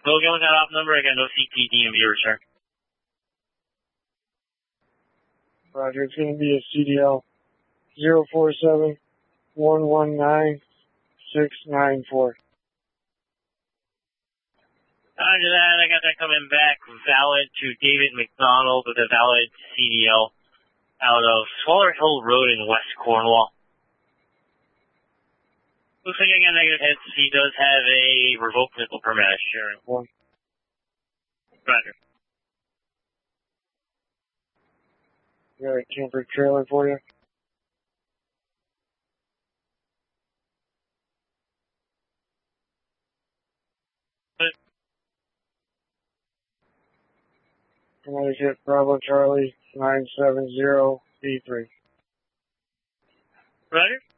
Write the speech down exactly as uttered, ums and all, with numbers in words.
Go again with that op number. I got no C T D M V return. Roger, it's going to be a C D L zero four seven one one nine six nine four. After that, I got that coming back valid to David McDonald with a valid C D L out of Swaller Hill Road in West Cornwall. Looks like I got negative hits. He does have a revoked vehicle permit as sharing. One. Roger. Got a camper trailer for you. Good. Connecticut Bravo Charlie nine seven zero B three. Roger.